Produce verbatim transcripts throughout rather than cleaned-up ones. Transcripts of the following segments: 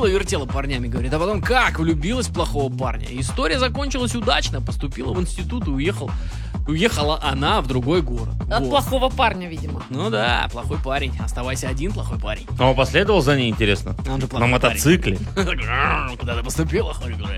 крутила-вертела парнями, говорит, а потом как влюбилась в плохого парня. История закончилась удачно, поступила в институт и уехал, уехала она в другой город. От вот. плохого парня, видимо. Ну да, плохой парень. Оставайся один, плохой парень. А он последовал за ней, интересно? Он же На плохой мотоцикле. парень. Куда ты поступила?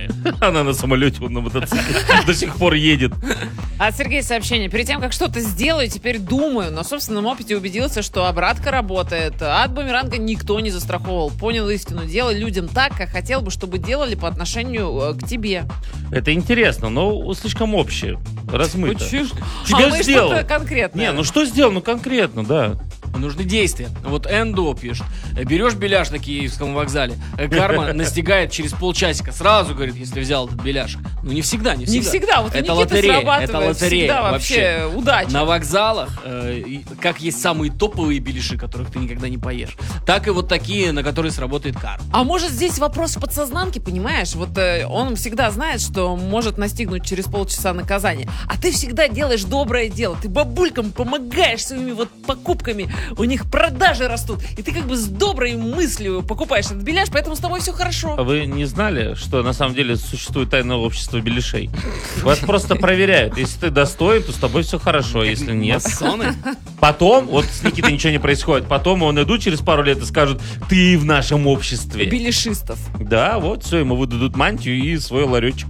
Она на самолете, он на мотоцикле. До сих пор едет. От Сергея сообщение. Перед тем, как что-то сделаю, теперь думаю. На собственном опыте убедился, что обратка работает. От бумеранга никто не застраховал. Понял истину. Делай людям так, как хотел бы, чтобы делали по отношению к тебе. Это интересно, но слишком общее, размыто. Почему? Тебе а мы сделал. что-то конкретное. Не, ну что сделал? Ну конкретно, да. Нужны действия. Вот Эндо пишет. Берешь беляш на Киевском вокзале, карма настигает через полчасика. Сразу говорит, если взял этот беляш. Ну не всегда, не всегда. Не всегда. Вот это у Никиты лотерея, срабатывает это лотерея. всегда вообще удача. На вокзалах, э, и, как есть самые топовые беляши, которых ты никогда не поешь, так и вот такие, на которые сработает карма. А может здесь вопрос в подсознанке, понимаешь? Вот э, он всегда знает, что может настигнуть через полчаса наказание. А ты всегда делаешь доброе дело. Ты бабулькам помогаешь своими вот покупками. У них продажи растут. И ты как бы с доброй мыслью покупаешь этот беляш, поэтому с тобой все хорошо. А вы не знали, что на самом деле существует тайное общество беляшей? Вас просто проверяют. Если ты достоин, то с тобой все хорошо. Если нет... Масоны? Потом, вот с Никитой ничего не происходит. Потом он идут через пару лет и скажут, ты в нашем обществе. Беляшистов. Да, вот, все, ему выдадут мантию и свой ларечек.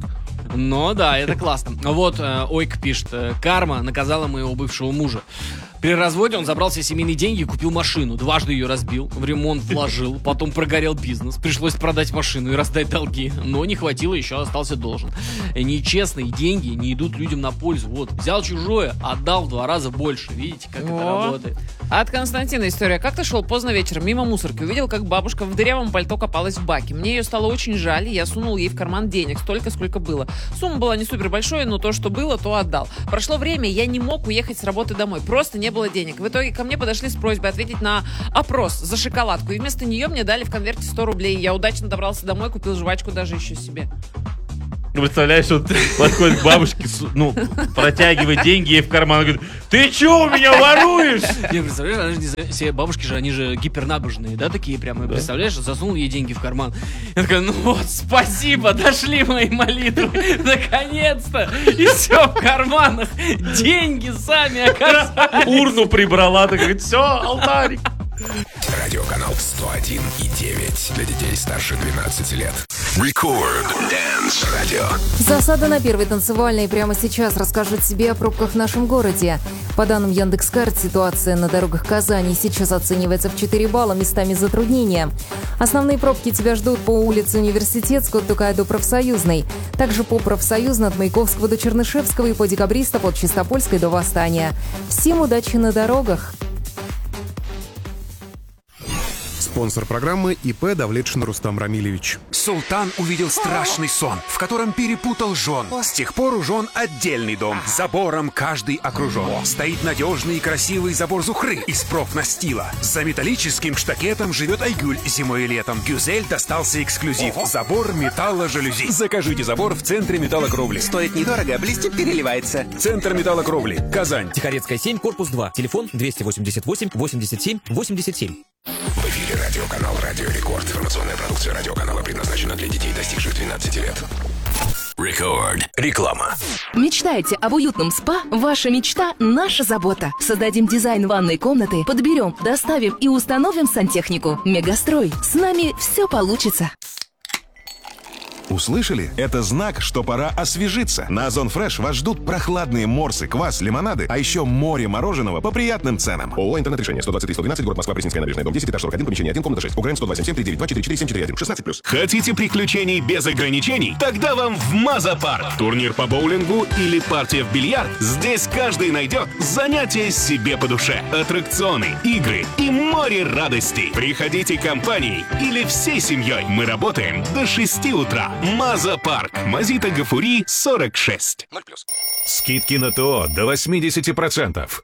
Ну да, это классно. Вот э, Ойк пишет, э, карма наказала моего бывшего мужа. При разводе он забрал все семейные деньги и купил машину. Дважды ее разбил, в ремонт вложил, потом прогорел бизнес. Пришлось продать машину и раздать долги. Но не хватило, еще остался должен. Нечестные деньги не идут людям на пользу. Вот, взял чужое, отдал в два раза больше. Видите, как О. это работает. От Константина история. Как ты шел поздно вечером мимо мусорки, увидел, как бабушка в дырявом пальто копалась в баке. Мне ее стало очень жаль, и я сунул ей в карман денег, столько, сколько было. Сумма была не супер большой, но то, что было, то отдал. Прошло время, я не мог уехать с работы домой. Просто не было денег. В итоге ко мне подошли с просьбой ответить на опрос за шоколадку. И вместо нее мне дали в конверте сто рублей. Я удачно добрался домой, купил жвачку даже еще себе. Ну, представляешь, вот подходит к бабушке, ну, протягивает деньги ей в карман, говорит, ты че у меня воруешь? Не, представляешь, они же, все бабушки же, они же гипернабожные, да, такие прямо, Да. представляешь, засунул ей деньги в карман. Я такая, ну вот, спасибо, дошли мои молитвы, наконец-то, и все в карманах, деньги сами оказались. Урну прибрала, так говорит, все, алтарик. Радиоканал сто один и девять для детей старше двенадцати лет. Record Dance Radio. Засада на первой танцевальной прямо сейчас расскажет тебе о пробках в нашем городе. По данным Яндекс.Карт, ситуация на дорогах Казани сейчас оценивается в четыре балла, местами затруднения. Основные пробки тебя ждут по улице Университетскую от Тукая до Профсоюзной. Также по Профсоюзной от Маяковского до Чернышевского и по Декабристов от Чистопольской до Восстания. Всем удачи на дорогах! Спонсор программы ИП Давлетшин Рустам Рамилевич. Султан увидел страшный сон, в котором перепутал жен. С тех пор у жен отдельный дом. Забором каждый окружен. Стоит надежный и красивый забор Зухры из профнастила. За металлическим штакетом живет Айгуль зимой и летом. Гюзель достался эксклюзив. Забор металло-жалюзи. Закажите забор в центре металлокровли. Стоит недорого, блестит, переливается. Центр металлокровли. Казань. Тихорецкая семь, корпус два. Телефон двести восемьдесят восемь восемьдесят семь восемьдесят семь. В эфире радиоканал Радио Рекорд. Информационная продукция радиоканала предназначена для детей, достигших двенадцати лет. Рекорд. Реклама. Мечтаете об уютном спа? Ваша мечта – наша забота. Создадим дизайн ванной комнаты, подберем, доставим и установим сантехнику. Мегастрой. С нами все получится. Услышали? Это знак, что пора освежиться. На Озон Фреш вас ждут прохладные морсы, квас, лимонады, а еще море мороженого по приятным ценам. ООО «Интернет-решение». сто двадцать три сто двенадцать, город Москва, Пресненская набережная, дом десять, этаж сорок один, помещение один, комната шесть. УГРН сто два семь семь три девять два четыре четыре семь четыре один. шестнадцать плюс. Хотите приключений без ограничений? Тогда вам в Маза-парк. Турнир по боулингу или партия в бильярд? Здесь каждый найдет занятие себе по душе. Аттракционы, игры и море радостей. Приходите компанией или всей семьей. Мы работаем до шести утра. Маза-парк. Мазита Гафури, сорок шесть. ноль плюс. Скидки на ТО до восемьдесят процентов.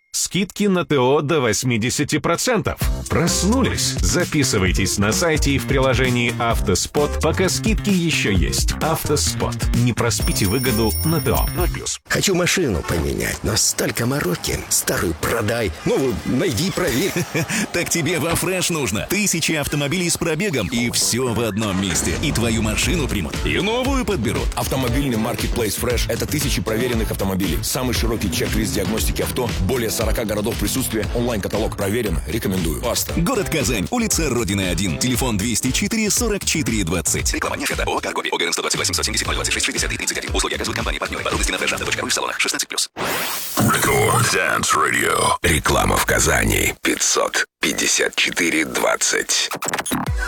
Скидки на ТО до восемьдесят процентов. Проснулись? Записывайтесь на сайте и в приложении «Автоспот», пока скидки еще есть. «Автоспот». Не проспите выгоду на ТО. ноль плюс. Хочу машину поменять, но столько мороки. Старую продай, новую найди, проверь. Так тебе во Фреш нужно. Тысячи автомобилей с пробегом, и все в одном месте. И твою машину примут, и новую подберут. Автомобильный маркетплейс Фреш – это тысячи проверенных автомобилей. Самый широкий чек-лист диагностики авто, более сорок городов присутствия, онлайн-каталог проверен. Рекомендую. Баста. Город Казань, улица Родины один, телефон двести четыре сорок четыре двадцать. Реклама не оферта. ООО «Каргоби». ОГРН сто двадцать восемь сто семьдесят ноль двадцать шесть шестьдесят три тридцать один. Услуги оказывают компании-партнеры. Подробности на фреш авто точка ру в салонах. шестнадцать плюс. Record Dance Radio. Реклама в Казани. пятьсот пятьдесят четыре двадцать.